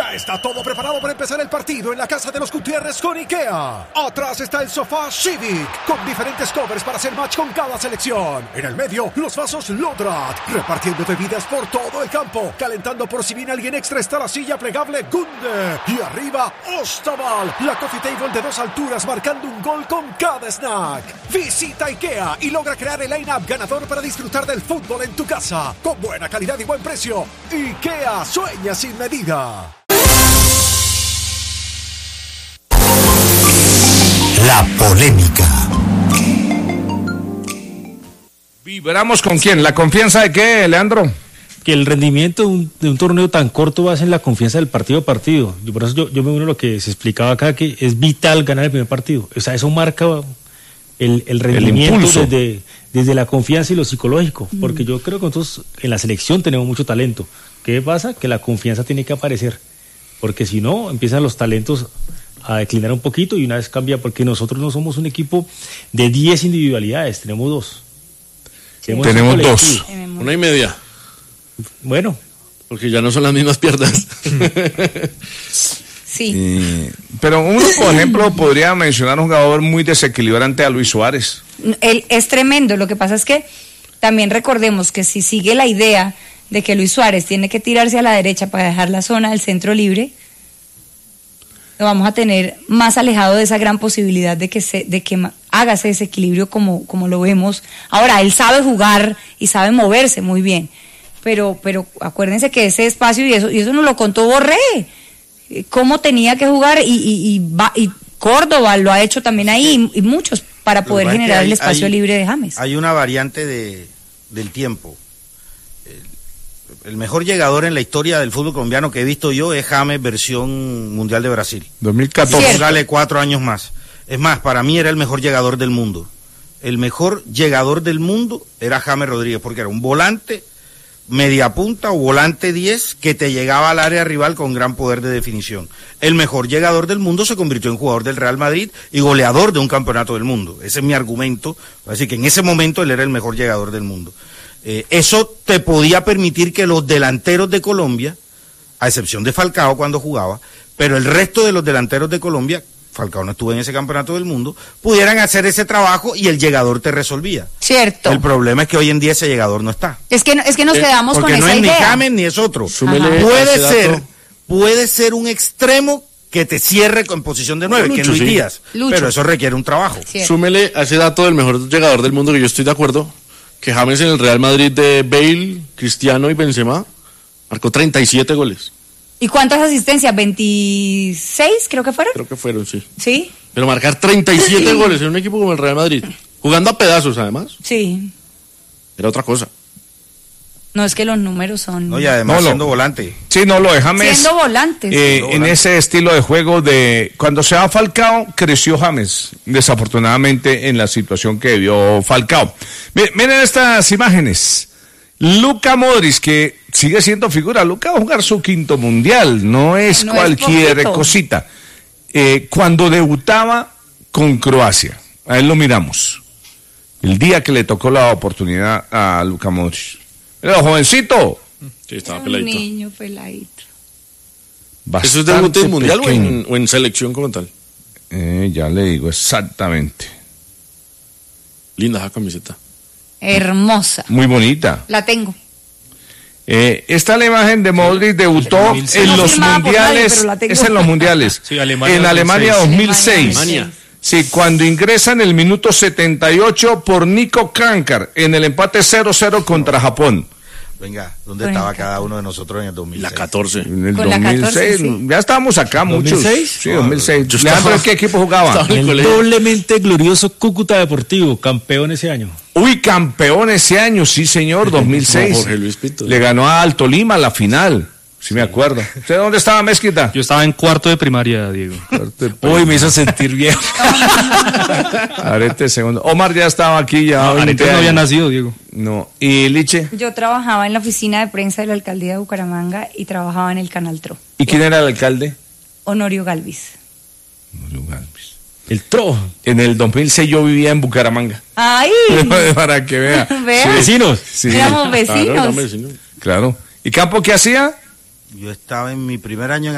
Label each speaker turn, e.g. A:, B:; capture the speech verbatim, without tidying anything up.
A: Ya está todo preparado para empezar el partido en la casa de los Gutiérrez con IKEA. Atrás está el sofá Civic, con diferentes covers para hacer match con cada selección. En el medio, los vasos Lodrat, repartiendo bebidas por todo el campo. Calentando por si viene alguien extra está la silla plegable Gunde. Y arriba, Ostaval, la coffee table de dos alturas marcando un gol con cada snack. Visita IKEA y logra crear el line-up ganador para disfrutar del fútbol en tu casa. Con buena calidad y buen precio. IKEA, sueña sin medida.
B: La polémica.
C: ¿Vibramos con quién? ¿La confianza de qué, Leandro?
D: Que el rendimiento de un, de un torneo tan corto va a ser la confianza del partido a partido. Y por eso yo, yo me uno a lo que se explicaba acá, que es vital ganar el primer partido. O sea, eso marca el, el rendimiento el desde, desde la confianza y lo psicológico. Mm. Porque yo creo que nosotros en la selección tenemos mucho talento. ¿Qué pasa? Que la confianza tiene que aparecer. Porque si no, empiezan los talentos a declinar un poquito y una vez cambia, porque nosotros no somos un equipo de diez individualidades, tenemos dos.
C: Tenemos, tenemos dos.
E: Una y media.
D: Bueno.
E: Porque ya no son las mismas piernas.
F: Sí.
C: Eh, pero uno, por ejemplo, podría mencionar un jugador muy desequilibrante a Luis Suárez.
F: Él es tremendo, lo que pasa es que también recordemos que si sigue la idea de que Luis Suárez tiene que tirarse a la derecha para dejar la zona del centro libre, lo vamos a tener más alejado de esa gran posibilidad de que se, de que haga ese desequilibrio como, como lo vemos. Ahora, él sabe jugar y sabe moverse muy bien, pero, pero acuérdense que ese espacio, y eso, y eso nos lo contó Borré, cómo tenía que jugar, y, y, y, va, y Córdoba lo ha hecho también ahí, y, y muchos, para poder generar hay, el espacio
G: hay,
F: libre de James.
G: Hay una variante de, del tiempo. El mejor llegador en la historia del fútbol colombiano que he visto yo es James versión Mundial de Brasil.
C: dos mil catorce.
G: Póngale cuatro años más. Es más, para mí era el mejor llegador del mundo. El mejor llegador del mundo era James Rodríguez, porque era un volante, media punta o volante diez que te llegaba al área rival con gran poder de definición. El mejor llegador del mundo se convirtió en jugador del Real Madrid y goleador de un campeonato del mundo. Ese es mi argumento. Así que en ese momento él era el mejor llegador del mundo. Eh, eso te podía permitir que los delanteros de Colombia, a excepción de Falcao cuando jugaba, pero el resto de los delanteros de Colombia, Falcao no estuvo en ese campeonato del mundo, pudieran hacer ese trabajo y el llegador te resolvía.
F: Cierto.
G: El problema es que hoy en día ese llegador no está.
F: Es que, es que nos
G: eh,
F: quedamos con esa idea.
G: Porque no es ni James ni es otro.
E: Súmele
G: puede ser, dato. puede ser un extremo que te cierre con posición de nueve, Lucho, que es Luis sí. Díaz, Lucho. Pero eso requiere un trabajo.
E: Cierto. Súmele a ese dato del mejor llegador del mundo, que yo estoy de acuerdo, que James en el Real Madrid de Bale, Cristiano y Benzema marcó treinta y siete goles.
F: ¿Y cuántas asistencias? ¿veintiséis creo que fueron?
E: Creo que fueron, sí.
F: ¿Sí?
E: Pero marcar treinta y siete goles en un equipo como el Real Madrid, jugando a pedazos además.
F: Sí.
E: Era otra cosa.
F: No, es que los números son...
G: No, y además
C: no,
G: siendo
C: lo,
G: volante.
C: Sí, no, lo de James...
F: Siendo volante.
C: Eh,
F: siendo
C: en
F: volante.
C: ese estilo de juego de... Cuando se va Falcao, creció James, desafortunadamente, en la situación que vio Falcao. Miren, miren estas imágenes. Luka Modric, que sigue siendo figura. Luka va a jugar su quinto mundial, no es no cualquier es cosita. Eh, cuando debutaba con Croacia, a él lo miramos. El día que le tocó la oportunidad a Luka Modric. Era jovencito.
E: Sí, estaba peladito.
F: Un niño peladito.
E: Bastante ¿Eso es debut en mundial o en, o en selección como tal?
C: Eh, ya le digo exactamente.
E: Linda esa camiseta.
F: Hermosa.
C: Muy bonita.
F: La tengo.
C: Eh, esta es la imagen de Modric, debutó en
F: no
C: los mundiales.
F: Nadie,
C: es en los mundiales.
D: Sí, Alemania
C: en Alemania dos mil seis.
E: Alemania.
C: Sí, cuando ingresa en el minuto setenta y ocho por Nico Kankar en el empate cero cero contra Japón.
G: Venga, ¿dónde Con estaba cada uno de nosotros en el dos mil seis?
E: La catorce.
C: En el
F: Con
C: dos mil seis,
F: la catorce, sí.
C: Ya estábamos acá muchos.
D: ¿dos mil seis?
C: Sí, dos mil seis.
E: Yo
C: Leandro,
E: estaba,
C: ¿qué equipo jugaba?
D: En el doblemente glorioso Cúcuta Deportivo, campeón ese año.
C: Uy, campeón ese año, sí señor, dos mil seis.
E: Jorge Luis Pinto.
C: Le ganó a Alto Lima la final. Sí, me acuerdo. ¿Usted dónde estaba, Mezquita?
D: Yo estaba en cuarto de primaria, Diego. Uy, me hizo sentir viejo.
C: Arete segundo. Omar ya estaba aquí ya.
D: No, Arete no había nacido, Diego.
C: No. ¿Y Liche?
F: Yo trabajaba en la oficina de prensa de la alcaldía de Bucaramanga y trabajaba en el Canal Tro.
C: ¿Y quién era el alcalde?
F: Honorio Galvis.
C: Honorio Galvis.
D: El Tro.
C: En el dos mil seis yo vivía en Bucaramanga.
F: ¡Ay!
C: Para que vea.
F: ¿Vea?
C: Sí.
D: Vecinos.
C: Sí.
F: Éramos vecinos.
E: Claro, éramos vecinos.
C: Claro. ¿Y Campo qué hacía?
G: Yo estaba en mi primer año en